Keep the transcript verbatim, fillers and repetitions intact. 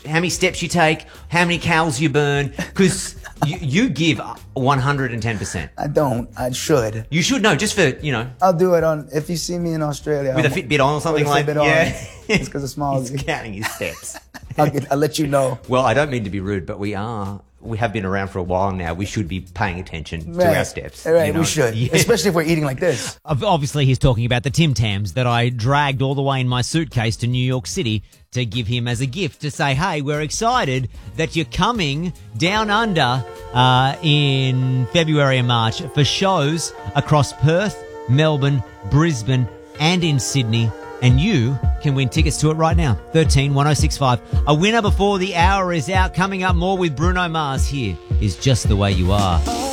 how many steps you take, how many calories you burn, because you, you give one hundred ten percent. I don't. I should. You should know, just for, you know. I'll do it on, if you see me in Australia. With I'm, a Fitbit on or something like that. Yeah. It's because of small. He's counting his steps. I'll, get, I'll let you know. Well, I don't mean to be rude, but we are. We have been around for a while now. We should be paying attention right. to our steps. Right, you know? we should. Yeah. Especially if we're eating like this. Obviously, he's talking about the Tim Tams that I dragged all the way in my suitcase to New York City to give him as a gift to say, hey, we're excited that you're coming down under uh, in February and March for shows across Perth, Melbourne, Brisbane, and in Sydney. And you can win tickets to it right now. thirteen one oh six five. A winner before the hour is out. Coming up more with Bruno Mars. Here is Just the Way You Are.